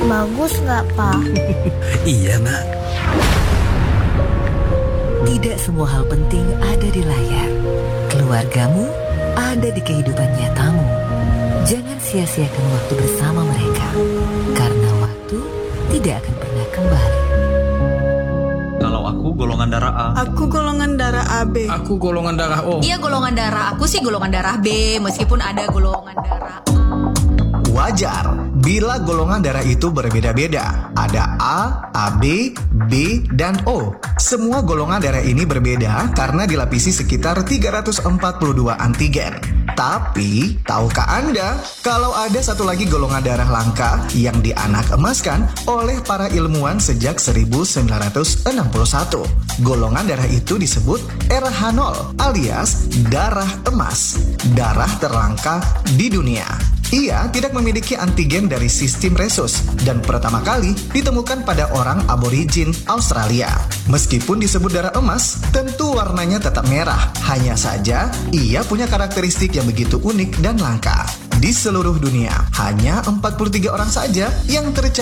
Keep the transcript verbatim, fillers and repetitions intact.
Bagus nggak, Pak? Iya, Nak. Tidak semua hal penting ada di layar. Keluargamu ada di kehidupan nyatamu. Jangan sia-siakan waktu bersama mereka, karena waktu tidak akan pernah kembali. Kalau aku golongan darah A. Aku golongan darah A B. Aku golongan darah O. Iya, golongan darah aku sih golongan darah B, meskipun ada golongan darah A. Wajar bila golongan darah itu berbeda-beda. Ada A, A B, B, dan O. Semua golongan darah ini berbeda karena dilapisi sekitar tiga ratus empat puluh dua antigen. Tapi, tahukah Anda kalau ada satu lagi golongan darah langka yang dianak emaskan oleh para ilmuwan sejak seribu sembilan ratus enam puluh satu? Golongan darah itu disebut R H nol alias darah emas, darah terlangka di dunia. Ia tidak memiliki antigen dari sistem resus dan pertama kali ditemukan pada orang aborigin Australia. Meskipun disebut darah emas, tentu warnanya tetap merah. Hanya saja, ia punya karakteristik yang begitu unik dan langka. Di seluruh dunia, hanya empat puluh tiga orang saja yang tercatat